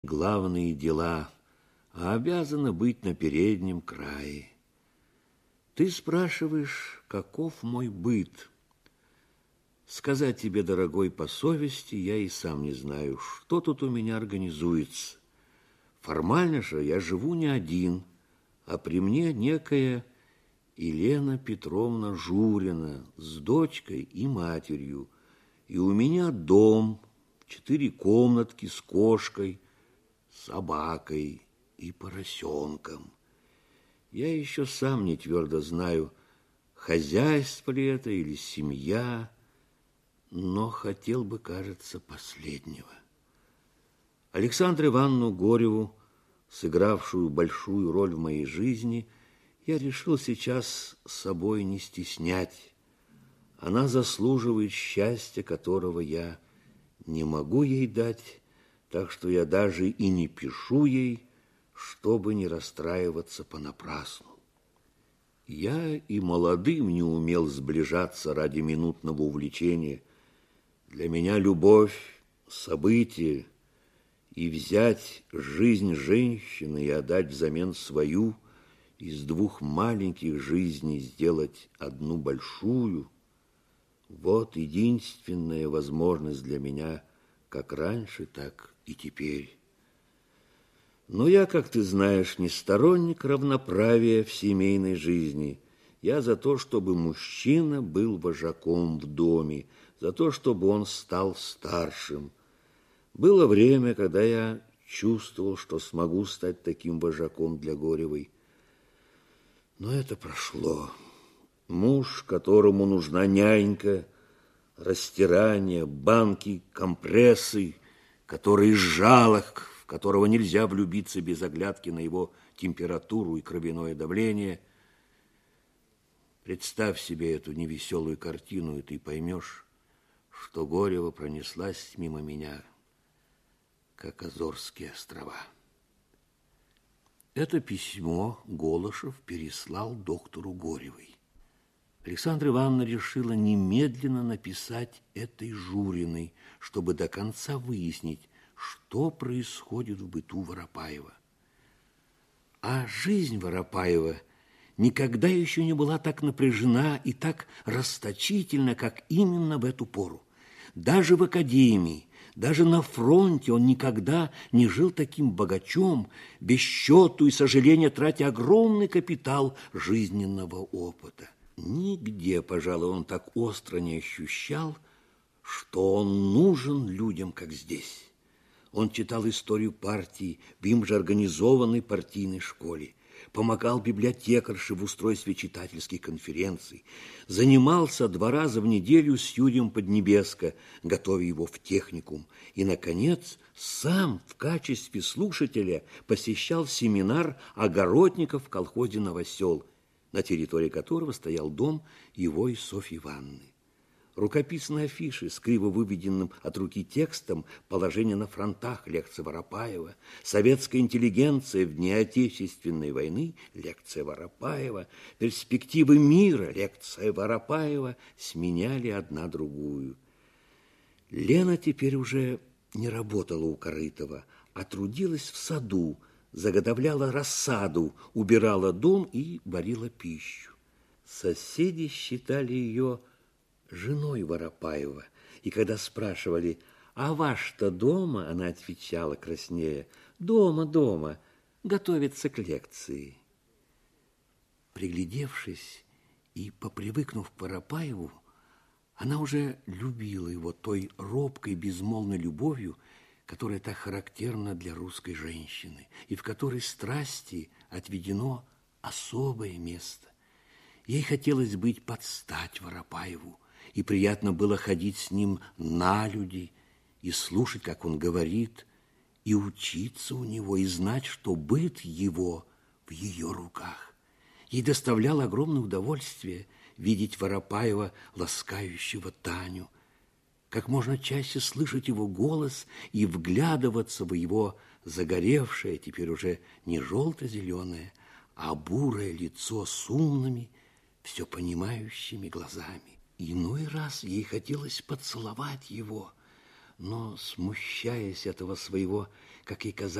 главные дела, а обязана быть на переднем крае. Ты спрашиваешь, каков мой быт? Сказать тебе, дорогой, по совести, я и сам не знаю, что тут у меня организуется. Формально же я живу не один, а при мне некая Елена Петровна Журина с дочкой и матерью. И у меня дом, 4 комнатки с кошкой, собакой и поросенком. Я еще сам не твердо знаю, хозяйство ли это или семья, но хотел бы, кажется, последнего. Александру Ивановну Гореву, сыгравшую большую роль в моей жизни, я решил сейчас собой не стеснять. Она заслуживает счастья, которого я не могу ей дать, так что я даже и не пишу ей, чтобы не расстраиваться понапрасну. Я и молодым не умел сближаться ради минутного увлечения. Для меня любовь – событие, и взять жизнь женщины и отдать взамен свою, из 2 маленьких жизней сделать одну большую – вот единственная возможность для меня, как раньше, так и теперь. Но я, как ты знаешь, не сторонник равноправия в семейной жизни. Я за то, чтобы мужчина был вожаком в доме, за то, чтобы он стал старшим. Было время, когда я чувствовал, что смогу стать таким вожаком для Горевой. Но это прошло. Муж, которому нужна нянька, растирание, банки, компрессы, который жалок, в которого нельзя влюбиться без оглядки на его температуру и кровяное давление. Представь себе эту невеселую картину, и ты поймешь, что Горева пронеслась мимо меня, как Азорские острова. Это письмо Голышев переслал доктору Горевой. Александра Ивановна решила немедленно написать этой Журиной, чтобы до конца выяснить, что происходит в быту Воропаева. А жизнь Воропаева никогда еще не была так напряжена и так расточительна, как именно в эту пору. Даже в академии, даже на фронте он никогда не жил таким богачом, без счету и сожаления тратя огромный капитал жизненного опыта. Нигде, пожалуй, он так остро не ощущал, что он нужен людям, как здесь. Он читал историю партии в им же организованной партийной школе, помогал библиотекарше в устройстве читательских конференций, занимался 2 раза в неделю с Юрием Поднебеско, готовя его в техникум, и, наконец, сам в качестве слушателя посещал семинар огородников в колхозе «Новосел», на территории которого стоял дом его и Софьи Ивановны. Рукописные афиши с криво выведенным от руки текстом «Положение на фронтах» лекция Воропаева, «Советская интеллигенция в дни Отечественной войны» лекция Воропаева, «Перспективы мира» лекция Воропаева сменяли одна другую. Лена теперь уже не работала у Корытова, а трудилась в саду, заготовляла рассаду, убирала дом и варила пищу. Соседи считали ее женой Воропаева, и когда спрашивали: «А ваш-то дома?» она отвечала краснея: «Дома, дома, готовится к лекции». Приглядевшись и попривыкнув к Воропаеву, она уже любила его той робкой, безмолвной любовью, которая так характерна для русской женщины, и в которой страсти отведено особое место. Ей хотелось быть под стать Воропаеву, и приятно было ходить с ним на люди и слушать, как он говорит, и учиться у него, и знать, что быт его в ее руках. Ей доставляло огромное удовольствие видеть Воропаева, ласкающего Таню, как можно чаще слышать его голос и вглядываться в его загоревшее, теперь уже не желто-зеленое, а бурое лицо с умными, все понимающими глазами. Иной раз ей хотелось поцеловать его, но, смущаясь этого своего, как ей казалось,